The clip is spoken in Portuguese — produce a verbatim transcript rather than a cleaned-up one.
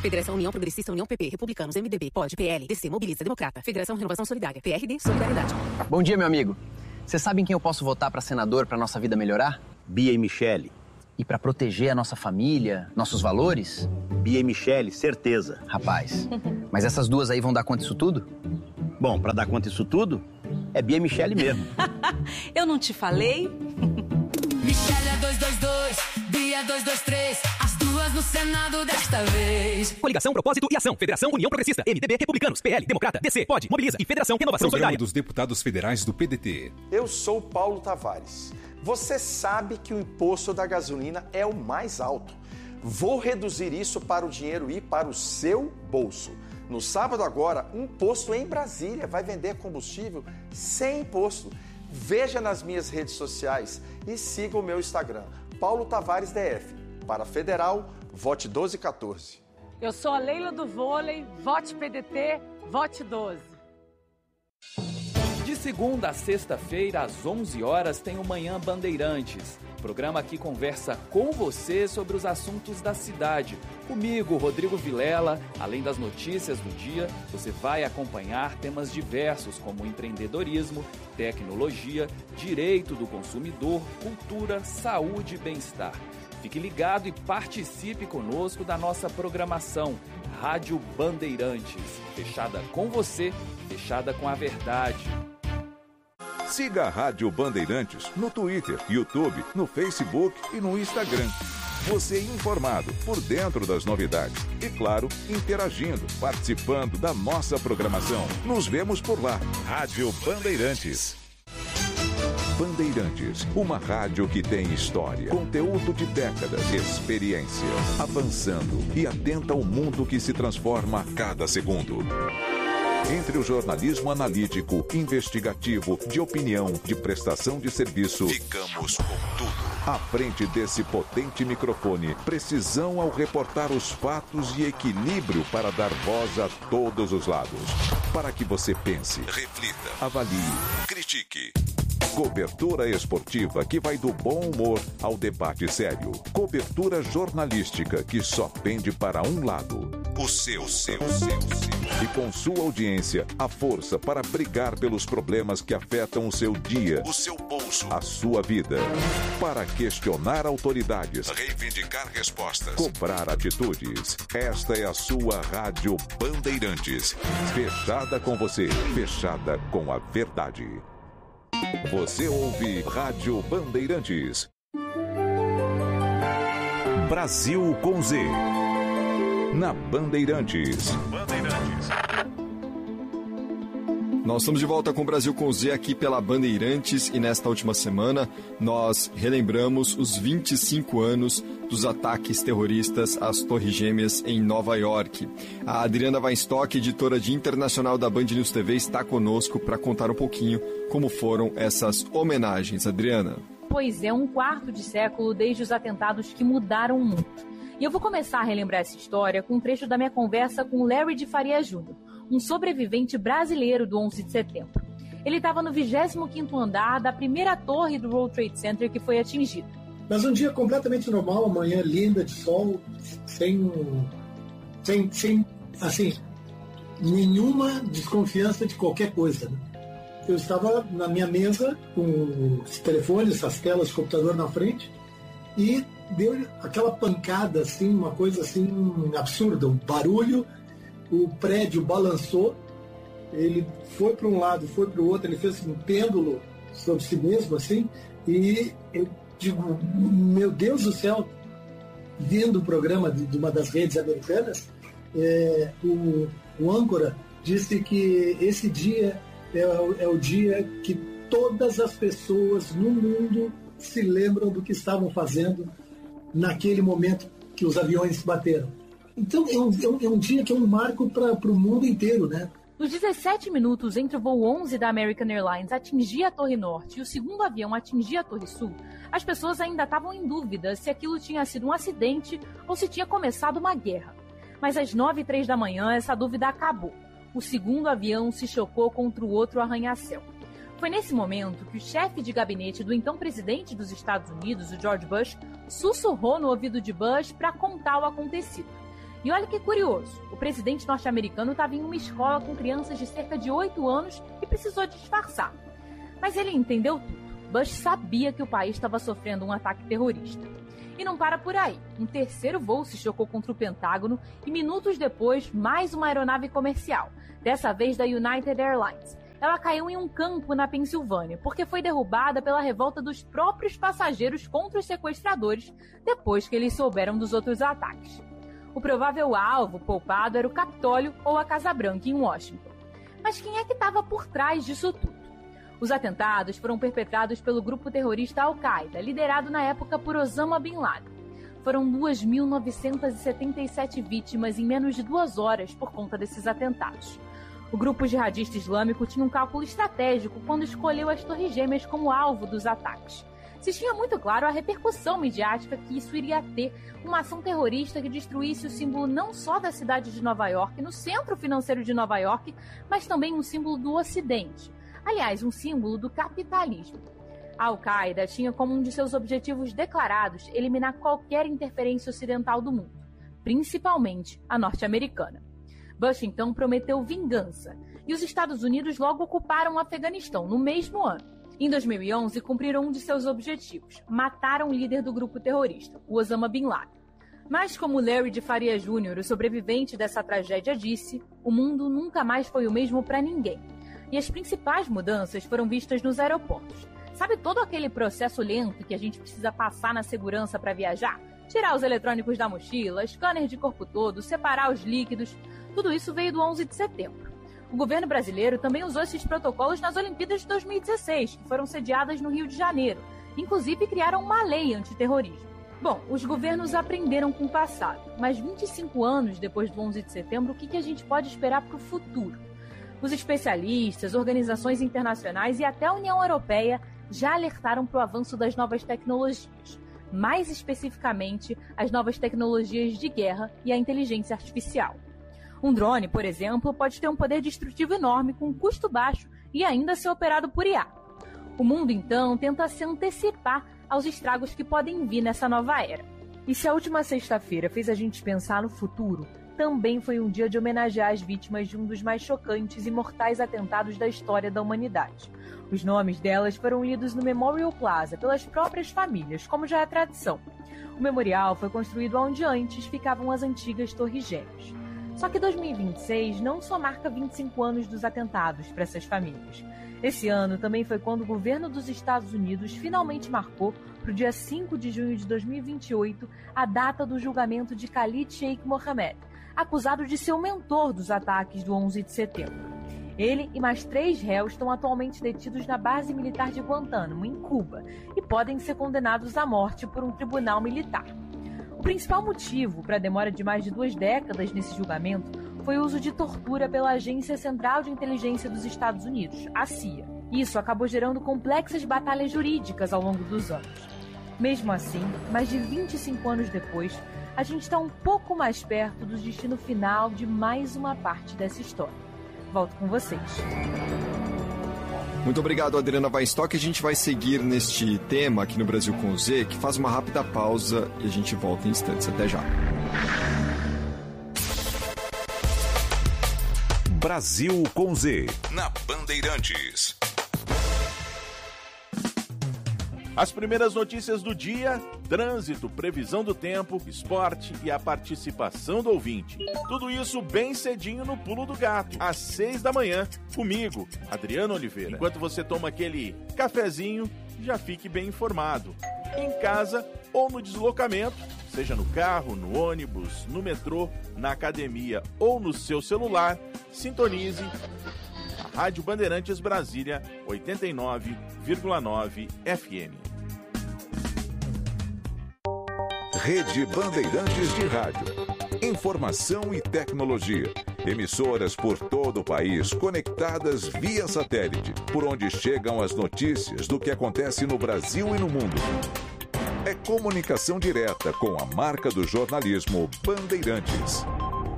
Federação União Progressista, União P P, Republicanos, M D B, P O D, P L, D C, Mobiliza, Democrata. Federação Renovação Solidária, P R D, Solidariedade. Bom dia, meu amigo. Você sabe em quem eu posso votar para senador para nossa vida melhorar? Bia e Michele. E para proteger a nossa família, nossos valores? Bia e Michele, certeza. Rapaz, mas essas duas aí vão dar conta disso tudo? Bom, para dar conta disso tudo, é Bia e Michele mesmo. Eu não te falei? Michele é dois dois dois, Bia é dois dois três, as duas no Senado desta vez. Coligação, Propósito e Ação. Federação União Progressista, M D B, Republicanos, P L, Democrata, D C, P O D, Mobiliza e Federação Renovação Programa Solidária. dos Deputados Federais do P D T. Eu sou Paulo Tavares. Você sabe que o imposto da gasolina é o mais alto. Vou reduzir isso para o dinheiro ir para o seu bolso. No sábado agora, um posto em Brasília vai vender combustível sem imposto. Veja nas minhas redes sociais e siga o meu Instagram, Paulo Tavares D F. Para Federal, vote doze quatorze. Eu sou a Leila do Vôlei, vote P D T, vote doze. De segunda a sexta-feira, às onze horas, tem o Manhã Bandeirantes. Programa que conversa com você sobre os assuntos da cidade. Comigo, Rodrigo Vilela, além das notícias do dia, você vai acompanhar temas diversos como empreendedorismo, tecnologia, direito do consumidor, cultura, saúde e bem-estar. Fique ligado e participe conosco da nossa programação. Rádio Bandeirantes. Fechada com você, fechada com a verdade. Siga a Rádio Bandeirantes no Twitter, YouTube, no Facebook e no Instagram. Você informado, por dentro das novidades e, claro, interagindo, participando da nossa programação. Nos vemos por lá. Rádio Bandeirantes. Bandeirantes, uma rádio que tem história, conteúdo de décadas, experiência, avançando e atenta ao mundo que se transforma a cada segundo. Entre o jornalismo analítico, investigativo, de opinião, de prestação de serviço, ficamos com tudo. À frente desse potente microfone, precisão ao reportar os fatos e equilíbrio para dar voz a todos os lados. Para que você pense, reflita, avalie, critique. Cobertura esportiva que vai do bom humor ao debate sério. Cobertura jornalística que só pende para um lado. O seu, o seu, o seu, o seu. E com sua audiência, a força para brigar pelos problemas que afetam o seu dia, o seu bolso, a sua vida. Para questionar autoridades, reivindicar respostas, cobrar atitudes. Esta é a sua Rádio Bandeirantes. Fechada com você, fechada com a verdade. Você ouve Rádio Bandeirantes. Brasil com Z. Na Bandeirantes. Bandeirantes. Nós estamos de volta com o Brasil com Z aqui pela Bandeirantes e nesta última semana nós relembramos os vinte e cinco anos dos ataques terroristas às Torres Gêmeas em Nova York. A Adriana Weinstock, editora de internacional da Band News T V, está conosco para contar um pouquinho como foram essas homenagens. Adriana. Pois é, um quarto de século desde os atentados que mudaram o mundo. E eu vou começar a relembrar essa história com um trecho da minha conversa com Larry de Faria Júnior, um sobrevivente brasileiro do onze de setembro. Ele estava no vigésimo quinto andar da primeira torre do World Trade Center que foi atingida. Mas um dia completamente normal, uma manhã linda de sol, sem, sem, sem assim, nenhuma desconfiança de qualquer coisa. Né? Eu estava na minha mesa com os telefones, as telas do computador na frente e deu aquela pancada, assim, uma coisa assim absurda, um barulho, o prédio balançou, ele foi para um lado, foi para o outro, ele fez um pêndulo sobre si mesmo, assim, e eu digo, meu Deus do céu, vendo o programa de, de uma das redes americanas, é, o, o âncora disse que esse dia é, é o dia que todas as pessoas no mundo se lembram do que estavam fazendo naquele momento que os aviões bateram. Então é um, é um, é um dia que é um marco para o mundo inteiro, né? Nos dezessete minutos entre o voo onze da American Airlines atingir a Torre Norte e o segundo avião atingir a Torre Sul, as pessoas ainda estavam em dúvida se aquilo tinha sido um acidente ou se tinha começado uma guerra. Mas às nove e três da manhã essa dúvida acabou. O segundo avião se chocou contra o outro arranha-céu. Foi nesse momento que o chefe de gabinete do então presidente dos Estados Unidos, o George Bush, sussurrou no ouvido de Bush para contar o acontecido. E olha que curioso, o presidente norte-americano estava em uma escola com crianças de cerca de oito anos e precisou disfarçar. Mas ele entendeu tudo. Bush sabia que o país estava sofrendo um ataque terrorista. E não para por aí. Um terceiro voo se chocou contra o Pentágono e minutos depois, mais uma aeronave comercial, dessa vez da United Airlines. Ela caiu em um campo na Pensilvânia, porque foi derrubada pela revolta dos próprios passageiros contra os sequestradores, depois que eles souberam dos outros ataques. O provável alvo poupado era o Capitólio ou a Casa Branca em Washington. Mas quem é que estava por trás disso tudo? Os atentados foram perpetrados pelo grupo terrorista Al-Qaeda, liderado na época por Osama Bin Laden. Foram duas mil novecentas e setenta e sete vítimas em menos de duas horas por conta desses atentados. O grupo jihadista islâmico tinha um cálculo estratégico quando escolheu as Torres Gêmeas como alvo dos ataques. Se tinha muito claro a repercussão midiática que isso iria ter, uma ação terrorista que destruísse o símbolo não só da cidade de Nova York, no centro financeiro de Nova York, mas também um símbolo do Ocidente. Aliás, um símbolo do capitalismo. A Al-Qaeda tinha como um de seus objetivos declarados eliminar qualquer interferência ocidental do mundo, principalmente a norte-americana. Bush, então, prometeu vingança, e os Estados Unidos logo ocuparam o Afeganistão no mesmo ano. Em dois mil e onze, cumpriram um de seus objetivos, mataram o líder do grupo terrorista, o Osama Bin Laden. Mas, como Larry de Faria Júnior, o sobrevivente dessa tragédia, disse, o mundo nunca mais foi o mesmo para ninguém. E as principais mudanças foram vistas nos aeroportos. Sabe todo aquele processo lento que a gente precisa passar na segurança para viajar? Tirar os eletrônicos da mochila, scanner de corpo todo, separar os líquidos. Tudo isso veio do onze de setembro. O governo brasileiro também usou esses protocolos nas Olimpíadas de dois mil e dezesseis, que foram sediadas no Rio de Janeiro. Inclusive, criaram uma lei antiterrorismo. Bom, os governos aprenderam com o passado, mas vinte e cinco anos depois do onze de setembro, o que, que a gente pode esperar para o futuro? Os especialistas, organizações internacionais e até a União Europeia já alertaram para o avanço das novas tecnologias, mais especificamente as novas tecnologias de guerra e a inteligência artificial. Um drone, por exemplo, pode ter um poder destrutivo enorme com um custo baixo e ainda ser operado por I A. O mundo, então, tenta se antecipar aos estragos que podem vir nessa nova era. E se a última sexta-feira fez a gente pensar no futuro, também foi um dia de homenagear as vítimas de um dos mais chocantes e mortais atentados da história da humanidade. Os nomes delas foram lidos no Memorial Plaza pelas próprias famílias, como já é tradição. O memorial foi construído onde antes ficavam as antigas Torres Gêmeas. Só que dois mil e vinte e seis não só marca vinte e cinco anos dos atentados para essas famílias. Esse ano também foi quando o governo dos Estados Unidos finalmente marcou, para o dia cinco de junho de dois mil e vinte e oito, a data do julgamento de Khalid Sheikh Mohammed, acusado de ser o mentor dos ataques do onze de setembro. Ele e mais três réus estão atualmente detidos na base militar de Guantánamo, em Cuba, e podem ser condenados à morte por um tribunal militar. O principal motivo para a demora de mais de duas décadas nesse julgamento foi o uso de tortura pela Agência Central de Inteligência dos Estados Unidos, a C I A. Isso acabou gerando complexas batalhas jurídicas ao longo dos anos. Mesmo assim, mais de vinte e cinco anos depois, a gente está um pouco mais perto do destino final de mais uma parte dessa história. Volto com vocês. Muito obrigado, Adriana Weinstock. A gente vai seguir neste tema aqui no Brasil com Z, que faz uma rápida pausa e a gente volta em instantes. Até já. Brasil com Z, na Bandeirantes. As primeiras notícias do dia, trânsito, previsão do tempo, esporte e a participação do ouvinte. Tudo isso bem cedinho no Pulo do Gato, às seis da manhã, comigo, Adriano Oliveira. Enquanto você toma aquele cafezinho, já fique bem informado. Em casa ou no deslocamento, seja no carro, no ônibus, no metrô, na academia ou no seu celular, sintonize a Rádio Bandeirantes Brasília, oitenta e nove vírgula nove F M. Rede Bandeirantes de Rádio. Informação e tecnologia. Emissoras por todo o país conectadas via satélite, por onde chegam as notícias do que acontece no Brasil e no mundo. É comunicação direta com a marca do jornalismo Bandeirantes.